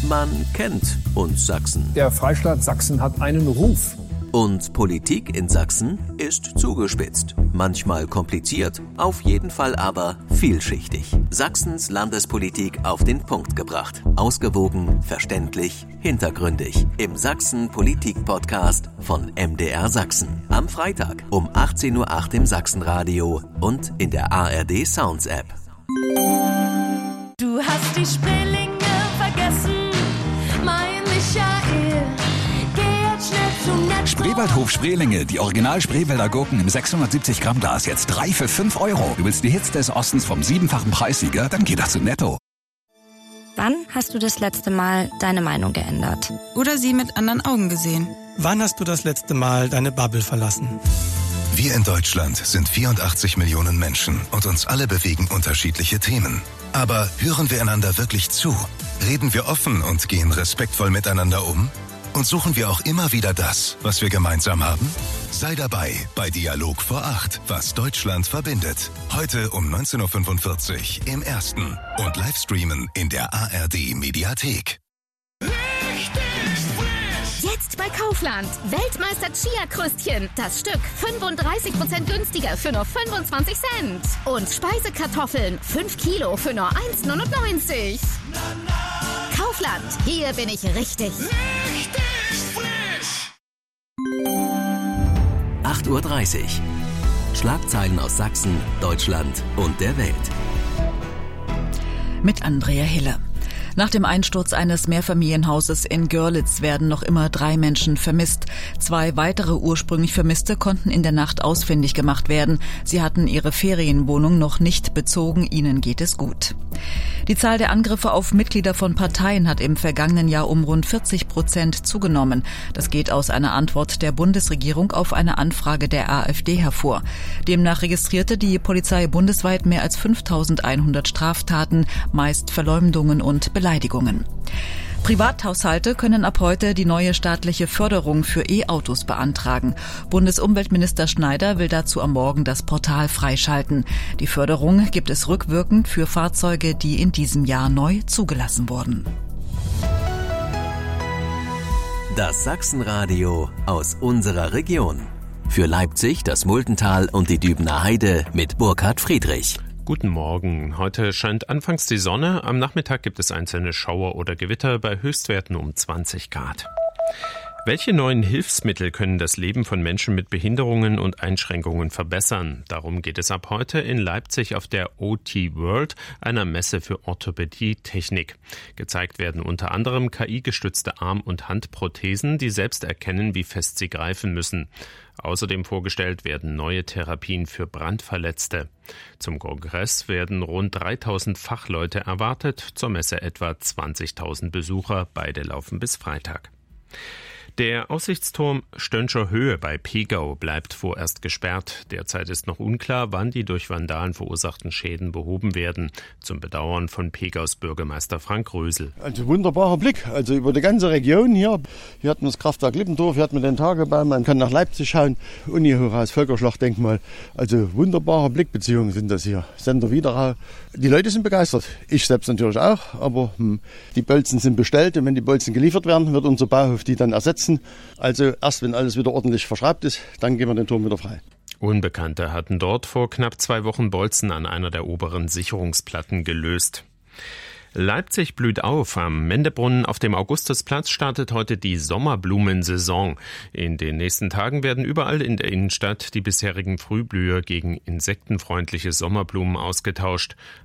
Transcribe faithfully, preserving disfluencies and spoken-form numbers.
Man kennt uns Sachsen. Der Freistaat Sachsen hat einen Ruf. Und Politik in Sachsen ist zugespitzt, manchmal kompliziert, auf jeden Fall aber vielschichtig. Sachsens Landespolitik auf den Punkt gebracht. Ausgewogen, verständlich, hintergründig. Im Sachsen-Politik-Podcast von M D R Sachsen. Am Freitag um achtzehn Uhr acht im Sachsenradio und in der A R D Sounds App. Du hast die Spreelinge vergessen, mein Michael. Spreewaldhof Spreelinge, die Original Spreewälder Gurken im sechshundertsiebzig Gramm Glas, jetzt drei für fünf Euro. Du willst die Hits des Ostens vom siebenfachen Preissieger? Dann geh doch zu Netto. Wann hast du das letzte Mal deine Meinung geändert? Oder sie mit anderen Augen gesehen? Wann hast du das letzte Mal deine Bubble verlassen? Wir in Deutschland sind vierundachtzig Millionen Menschen und uns alle bewegen unterschiedliche Themen. Aber hören wir einander wirklich zu? Reden wir offen und gehen respektvoll miteinander um? Und suchen wir auch immer wieder das, was wir gemeinsam haben? Sei dabei bei Dialog vor acht, was Deutschland verbindet. Heute um neunzehn Uhr fünfundvierzig im Ersten und Livestreamen in der A R D Mediathek. Jetzt bei Kaufland. Weltmeister Chia-Kröstchen. Das Stück fünfunddreißig Prozent günstiger für nur fünfundzwanzig Cent. Und Speisekartoffeln. fünf Kilo für nur eins Komma neunundneunzig. Kaufland. Hier bin ich richtig. Richtig frisch. acht Uhr dreißig. Schlagzeilen aus Sachsen, Deutschland und der Welt. Mit Andrea Hiller. Nach dem Einsturz eines Mehrfamilienhauses in Görlitz werden noch immer drei Menschen vermisst. Zwei weitere ursprünglich Vermisste konnten in der Nacht ausfindig gemacht werden. Sie hatten ihre Ferienwohnung noch nicht bezogen. Ihnen geht es gut. Die Zahl der Angriffe auf Mitglieder von Parteien hat im vergangenen Jahr um rund vierzig Prozent zugenommen. Das geht aus einer Antwort der Bundesregierung auf eine Anfrage der AfD hervor. Demnach registrierte die Polizei bundesweit mehr als fünftausendeinhundert Straftaten, meist Verleumdungen und Beleidigungen. Privathaushalte können ab heute die neue staatliche Förderung für E-Autos beantragen. Bundesumweltminister Schneider will dazu am Morgen das Portal freischalten. Die Förderung gibt es rückwirkend für Fahrzeuge, die in diesem Jahr neu zugelassen wurden. Das Sachsenradio aus unserer Region. Für Leipzig, das Multental und die Dübener Heide mit Burkhard Friedrich. Guten Morgen. Heute scheint anfangs die Sonne. Am Nachmittag gibt es einzelne Schauer oder Gewitter bei Höchstwerten um zwanzig Grad. Welche neuen Hilfsmittel können das Leben von Menschen mit Behinderungen und Einschränkungen verbessern? Darum geht es ab heute in Leipzig auf der O T World, einer Messe für Orthopädie-Technik. Gezeigt werden unter anderem K I-gestützte Arm- und Handprothesen, die selbst erkennen, wie fest sie greifen müssen. Außerdem vorgestellt werden neue Therapien für Brandverletzte. Zum Kongress werden rund dreitausend Fachleute erwartet, zur Messe etwa zwanzigtausend Besucher. Beide laufen bis Freitag. Der Aussichtsturm Stöntscher Höhe bei Pegau bleibt vorerst gesperrt. Derzeit ist noch unklar, wann die durch Vandalen verursachten Schäden behoben werden. Zum Bedauern von Pegaus Bürgermeister Frank Rösel. Also wunderbarer Blick, also über die ganze Region hier. Hier hat man das Kraftwerk Lippendorf, hier hat man den Tagebau, man kann nach Leipzig schauen, Uni-Hochhaus, Völkerschlachtdenkmal. Also wunderbarer Blickbeziehungen sind das hier. Sender Wiederau. Die Leute sind begeistert, ich selbst natürlich auch, aber hm, die Bolzen sind bestellt und wenn die Bolzen geliefert werden, wird unser Bauhof die dann ersetzen. Also erst wenn alles wieder ordentlich verschraubt ist, dann gehen wir den Turm wieder frei. Unbekannte hatten dort vor knapp zwei Wochen Bolzen an einer der oberen Sicherungsplatten gelöst. Leipzig blüht auf. Am Mendebrunnen auf dem Augustusplatz startet heute die Sommerblumensaison. In den nächsten Tagen werden überall in der Innenstadt die bisherigen Frühblüher gegen insektenfreundliche Sommerblumen ausgetauscht.